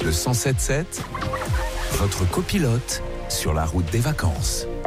Le 107.7, votre copilote sur la route des vacances.